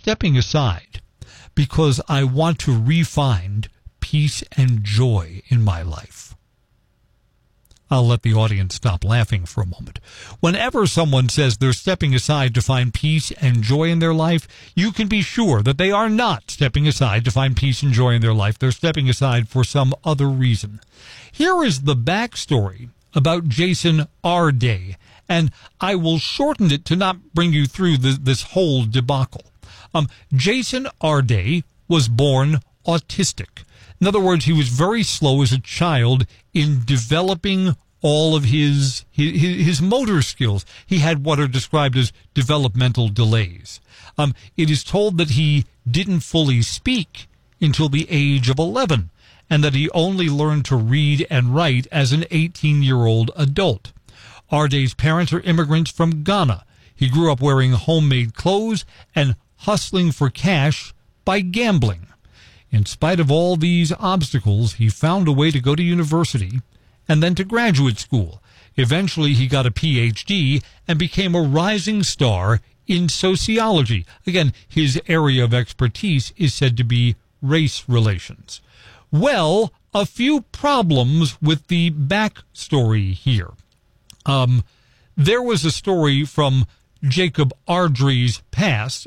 stepping aside because I want to re-find peace and joy in my life. I'll let the audience stop laughing for a moment. Whenever someone says they're stepping aside to find peace and joy in their life, you can be sure that they are not stepping aside to find peace and joy in their life. They're stepping aside for some other reason. Here is the backstory about Jason Arday, and I will shorten it to not bring you through this whole debacle. Jason Arday was born autistic. In other words, he was very slow as a child in developing all of his motor skills. He had what are described as developmental delays. It is told that he didn't fully speak until the age of 11, and that he only learned to read and write as an 18-year-old adult. Arday's parents are immigrants from Ghana. He grew up wearing homemade clothes and hustling for cash by gambling. In spite of all these obstacles, he found a way to go to university and then to graduate school. Eventually, he got a PhD and became a rising star in sociology. Again, his area of expertise is said to be race relations. Well, a few problems with the backstory here. There was a story from Jason Ardrey's past,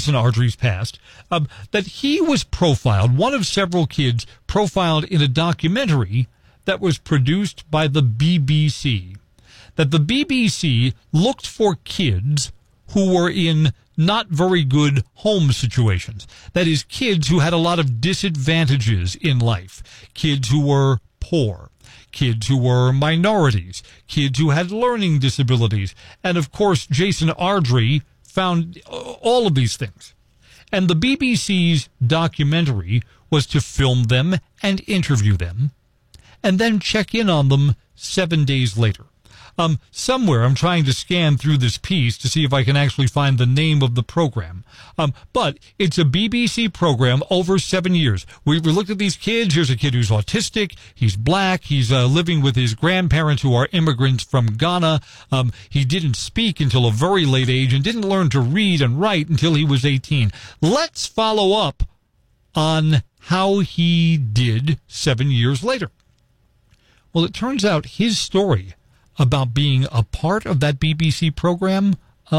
that he was profiled, one of several kids profiled in a documentary that was produced by the BBC. That the BBC looked for kids who were in not very good home situations. That is, kids who had a lot of disadvantages in life. Kids who were poor. Kids who were minorities, kids who had learning disabilities. And, of course, Jason Ardrey found all of these things. And the BBC's documentary was to film them and interview them and then check in on them 7 days later. Somewhere I'm trying to scan through this piece to see if I can actually find the name of the program. But it's a BBC program over 7 years. We looked at these kids. Here's a kid who's autistic. He's black. He's living with his grandparents who are immigrants from Ghana. He didn't speak until a very late age and didn't learn to read and write until he was 18. Let's follow up on how he did 7 years later. Well, it turns out his story about being a part of that BBC program,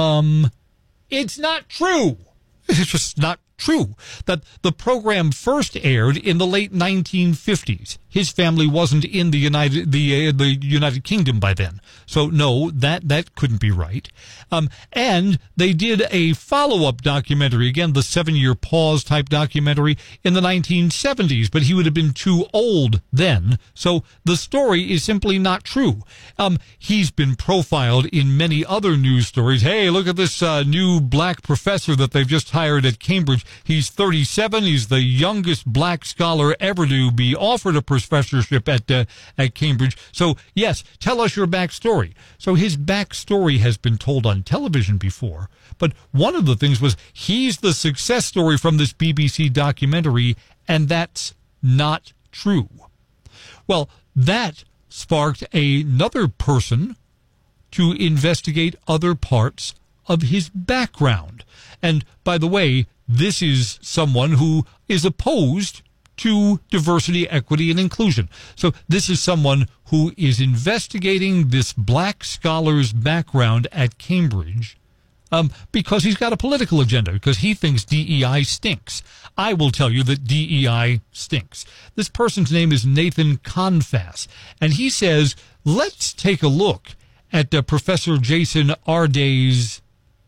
it's not true. It's just not true. That the program first aired in the late 1950s. His family wasn't in the United Kingdom by then. So no, that couldn't be right. And they did a follow-up documentary, again, the 7-year pause type documentary in the 1970s, but he would have been too old then. So the story is simply not true. He's been profiled in many other news stories. Hey, look at this new black professor that they've just hired at Cambridge. He's 37. He's the youngest black scholar ever to be offered a professorship at Cambridge. So, yes, tell us your backstory. So his backstory has been told on television before, but one of the things was he's the success story from this BBC documentary, and that's not true. Well, that sparked another person to investigate other parts of his background. And by the way, this is someone who is opposed to diversity, equity, and inclusion. So this is someone who is investigating this black scholar's background at Cambridge because he's got a political agenda, because he thinks DEI stinks. I will tell you that DEI stinks. This person's name is Nathan Confass, and he says, let's take a look at Professor Jason Arday's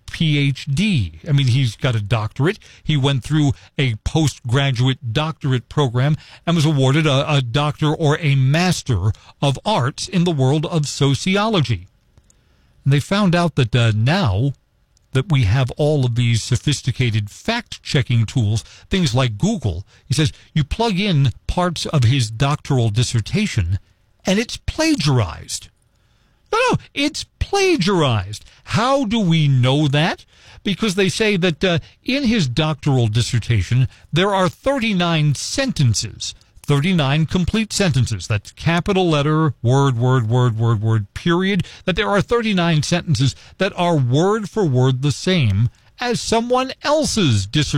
PhD. I mean, he's got a doctorate. He went through a postgraduate doctorate program and was awarded a doctor or a master of arts in the world of sociology. And they found out that now that we have all of these sophisticated fact-checking tools, things like Google, he says you plug in parts of his doctoral dissertation and it's plagiarized. No, it's plagiarized. How do we know that? Because they say that in his doctoral dissertation, there are 39 sentences, 39 complete sentences. That's capital letter, word, period. That there are 39 sentences that are word for word the same as someone else's dissertation.